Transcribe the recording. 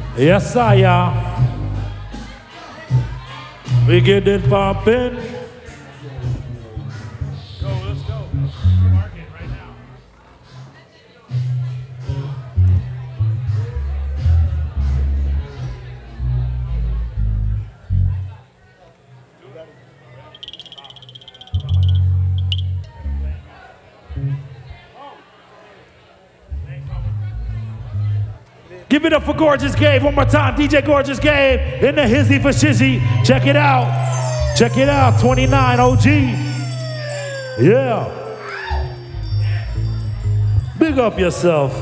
Yes, I am. We get it poppin'. Let's go. Market right now. Give it up for Gorgeous Gabe one more time. DJ Gorgeous Gabe in the hizzy for shizzy. Check it out. Check it out. 29 OG. Yeah. Big up yourself.